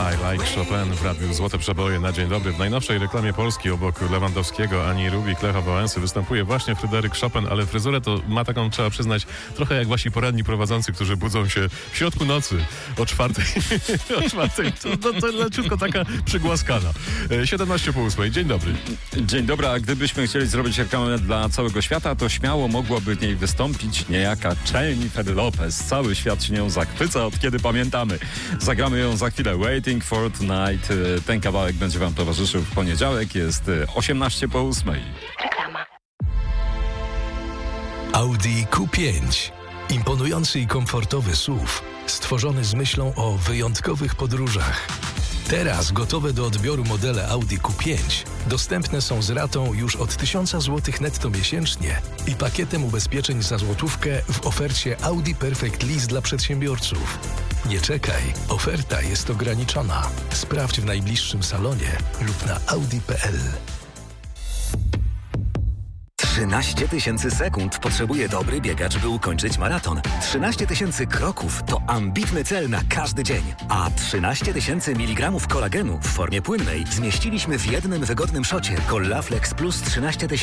I like Chopin w radiu Złote Przeboje na dzień dobry. W najnowszej reklamie Polski obok Lewandowskiego, Ani Rubik, Lecha Wałęsy występuje właśnie Fryderyk Chopin, ale fryzurę to ma taką, trzeba przyznać, trochę jak wasi poranni prowadzący, którzy budzą się w środku nocy o 4:00. O 4:00. To leciutko taka przygłaskana. 7:30. Dzień dobry. Dzień dobry, a gdybyśmy chcieli zrobić reklamę dla całego świata, to śmiało mogłaby w niej wystąpić niejaka Jennifer Lopez. Cały świat się nią zachwyca, od kiedy pamiętamy. Zagramy ją za chwilę. Waiting for Tonight. Ten kawałek będzie wam towarzyszył w poniedziałek. Jest 7:50. Reklama. Audi Q5. Imponujący i komfortowy SUV, stworzony z myślą o wyjątkowych podróżach. Teraz gotowe do odbioru modele Audi Q5 dostępne są z ratą już od 1000 zł netto miesięcznie i pakietem ubezpieczeń za złotówkę w ofercie Audi Perfect Lease dla przedsiębiorców. Nie czekaj, oferta jest ograniczona. Sprawdź w najbliższym salonie lub na audi.pl. 13 000 sekund potrzebuje dobry biegacz, by ukończyć maraton. 13 000 kroków to ambitny cel na każdy dzień. A 13 000 mg kolagenu w formie płynnej zmieściliśmy w jednym wygodnym szocie. Collaflex Plus 13 000